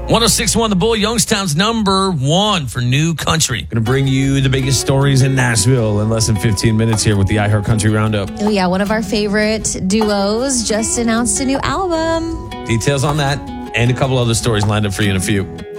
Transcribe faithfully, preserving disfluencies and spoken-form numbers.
one oh six point one The Bull, Youngstown's number one for new country. Going to bring you the biggest stories in Nashville in less than fifteen minutes here with the iHeart Country Roundup. Oh, yeah. One of our favorite duos just announced a new album. Details on that and a couple other stories lined up for you in a few.